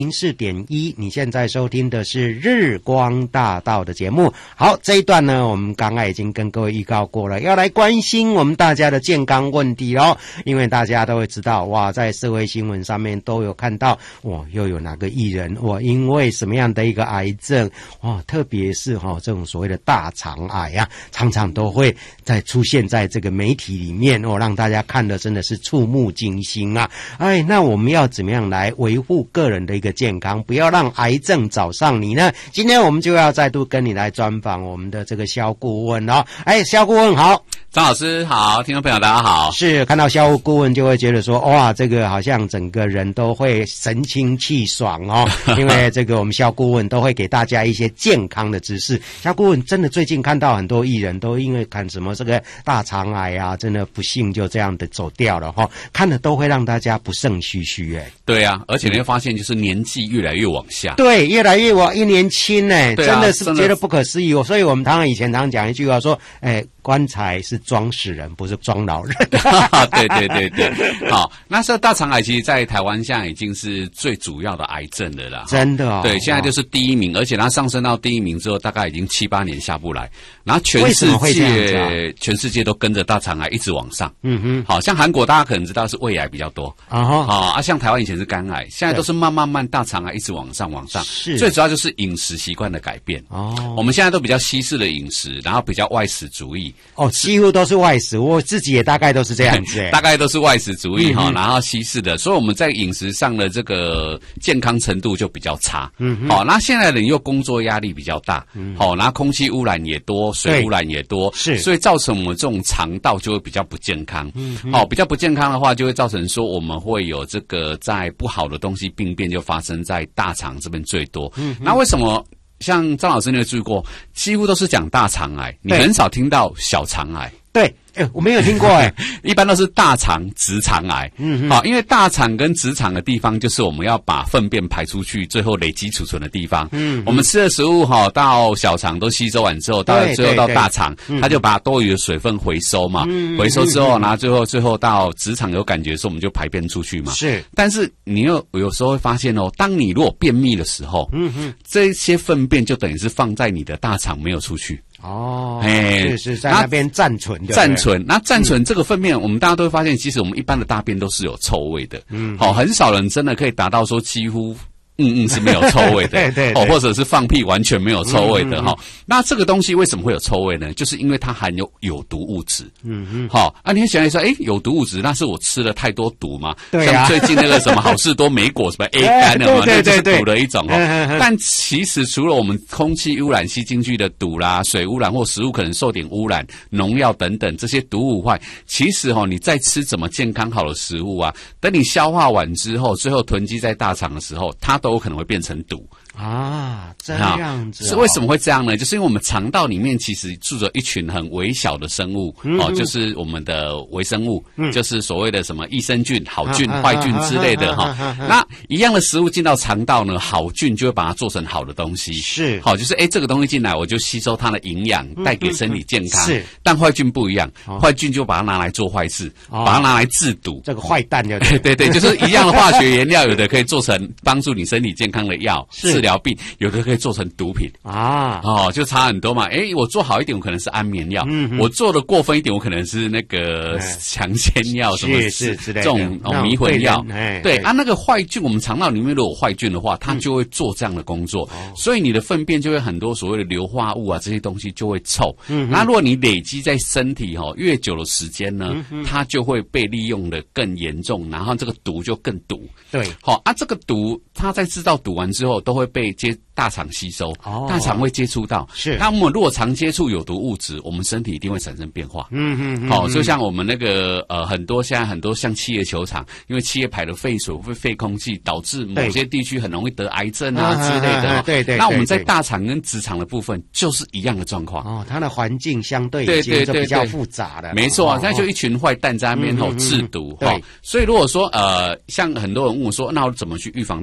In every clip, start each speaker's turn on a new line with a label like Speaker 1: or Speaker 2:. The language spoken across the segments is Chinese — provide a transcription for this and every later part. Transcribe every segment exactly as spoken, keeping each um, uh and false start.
Speaker 1: 零四点一，你现在收听的是日光大道的节目。好，这一段呢，我们刚刚已经跟各位预告过了，要来关心我们大家的健康问题咯。因为大家都会知道，哇，在社会新闻上面都有看到，哇，又有哪个艺人，哇，因为什么样的一个癌症，哇，特别是哈、哦、这种所谓的大肠癌啊，常常都会在出现在这个媒体里面哦，让大家看的真的是触目惊心啊！哎，那我们要怎么样来维护个人的一个健康，不要让癌症找上你呢？今天我们就要再度跟你来专访我们的这个肖顾问哦。哎，肖顾问好。
Speaker 2: 张老师好，听众朋友大家好。
Speaker 1: 是看到肖顾问就会觉得说，哇，这个好像整个人都会神清气爽哦，因为这个我们肖顾问都会给大家一些健康的知识。肖顾问真的最近看到很多艺人都因为看什么这个大肠癌啊，真的不幸就这样的走掉了哈、哦，看了都会让大家不胜唏嘘哎。
Speaker 2: 对啊，而且你会发现就是年纪越来越往下。
Speaker 1: 对，越来越往一年轻哎、啊，真的是觉得不可思议哦。所以我们常常以前常讲一句话说，哎，棺材是装死人，不是装老人。
Speaker 2: 对对对对，好，那这大肠癌其实在台湾现在已经是最主要的癌症了啦。
Speaker 1: 真的哦。
Speaker 2: 对，现在就是第一名，而且它上升到第一名之后，大概已经七八年下不来，然后全世界、啊、全世界都跟着大肠癌一直往上。嗯哼，好像韩国大家可能知道是胃癌比较多啊，好啊，像台湾以前是肝癌，现在都是慢慢慢大肠癌一直往上往上。是，最主要就是饮食习惯的改变。哦，我们现在都比较西式的饮食，然后比较外食主义。
Speaker 1: 哦，几乎都是外食，我自己也大概都是这样子，
Speaker 2: 大概都是外食主义哈、嗯，然后西式的，所以我们在饮食上的这个健康程度就比较差。嗯，好，那现在人又工作压力比较大，嗯，好，然后空气污染也多，水污染也多，是，所以造成我们这种肠道就会比较不健康。嗯，好，比较不健康的话，就会造成说我们会有这个在不好的东西病变就发生在大肠这边最多。嗯，那为什么？像张老师你有注意过，几乎都是讲大肠癌，你很少听到小肠癌。
Speaker 1: 对，哎、欸，我没有听过哎、欸，
Speaker 2: 一般都是大肠、直肠癌。嗯，好，因为大肠跟直肠的地方就是我们要把粪便排出去，最后累积储存的地方。嗯，我们吃的食物哈，到小肠都吸收完之后，到最后到大肠，它就把多余的水分回收嘛。嗯，回收之后，然后最后最后到直肠有感觉的时候，我们就排便出去嘛。是，但是你又有时候会发现哦，当你如果便秘的时候，嗯哼，这些粪便就等于是放在你的大肠没有出去。
Speaker 1: 哦，哎，是是在那边暂存的，
Speaker 2: 暂存。那暂存这个粪便，嗯，我们大家都会发现，其实我们一般的大便都是有臭味的。嗯，好，很少人真的可以达到说几乎。嗯嗯是没有臭味的，对, 对对，哦，或者是放屁完全没有臭味的哈、嗯嗯。那这个东西为什么会有臭味呢？就是因为它含有有毒物质。嗯嗯，好啊，你会想一说，哎，有毒物质，那是我吃了太多毒吗？对啊，像最近那个什么好事多莓果什么 A 肝的嘛，那就是毒的一种哦。但其实除了我们空气污染吸进去的毒啦，水污染或食物可能受点污染、农药等等这些毒物外，其实哈、哦，你在吃怎么健康好的食物啊，等你消化完之后，最后囤积在大肠的时候，它都有可能会变成毒
Speaker 1: 啊，这样子、哦、
Speaker 2: 是为什么会这样呢？就是因为我们肠道里面其实住着一群很微小的生物、嗯、哦，就是我们的微生物、嗯，就是所谓的什么益生菌、好菌、啊、坏菌之类的哈、啊啊啊啊啊。那一样的食物进到肠道呢，好菌就会把它做成好的东西，是好，就是哎这个东西进来，我就吸收它的营养，带给身体健康。是、嗯，但坏菌不一样，哦、坏菌就把它拿来做坏事，哦、把它拿来制毒。
Speaker 1: 这个坏蛋就
Speaker 2: 对对对，就是一样的化学原料，有的可以做成帮助你身体健康的药，治疗病，有的可以做成毒品啊，哦，就差很多嘛。诶，我做好一点，我可能是安眠药；嗯、我做的过分一点，我可能是那个强奸药，什么是之类的这种哦迷魂药。对啊，那个坏菌，我们肠道里面如果有坏菌的话，它就会做这样的工作，嗯、所以你的粪便就会很多所谓的硫化物啊，这些东西就会臭。嗯，那如果你累积在身体哈、哦，越久的时间呢、嗯，它就会被利用的更严重，然后这个毒就更毒。对，好、哦、啊，这个毒它在制造毒完之后，都会被接大肠吸收，哦、大肠会接触到。是，那我们如果常接触有毒物质，我们身体一定会产生变化。嗯嗯，好、哦，就像我们那个呃，很多现在很多像企业球场，因为企业排的废水或废空气，导致某些地区很容易得癌症啊之类的。啊、对, 对, 对, 对，那我们在大肠跟直肠的部分就是一样的状况。哦，
Speaker 1: 它的环境相对已经就比较复杂了。
Speaker 2: 没错啊，那就一群坏蛋在那边吼制毒。对，所以如果说呃，像很多人问我说，那我怎么去预防大肠癌？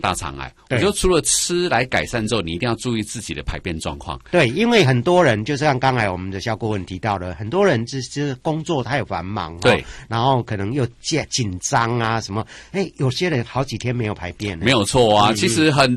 Speaker 2: 来。我觉得除了吃来改善之后，你一定要注意自己的排便状况。
Speaker 1: 对，因为很多人就像刚才我们的肖顾问提到的，很多人就是工作太繁忙，
Speaker 2: 对，
Speaker 1: 哦，然后可能又紧张啊什么，哎，有些人好几天没有排便，
Speaker 2: 没有错啊。嗯、其实很